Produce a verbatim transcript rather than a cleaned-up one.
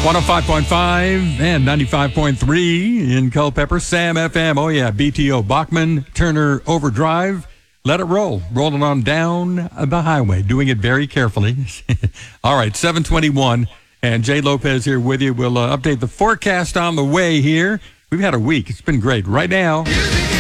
one oh five point five and ninety-five point three in Culpeper. Sam F M. Oh, yeah. B T O. Bachman Turner Overdrive. Let it roll. Rolling on down the highway. Doing it very carefully. All right. seven twenty-one. And Jay Lopez here with you. We'll uh, update the forecast on the way here. We've had a week. It's been great. Right now.